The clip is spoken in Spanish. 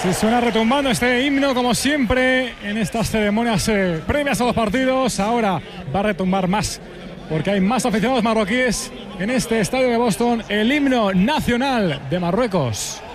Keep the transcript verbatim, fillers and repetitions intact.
Sí, suena retumbando este himno como siempre en estas ceremonias eh, previas a los partidos. Ahora va a retumbar más porque hay más aficionados marroquíes en este estadio de Boston. El himno nacional de Marruecos.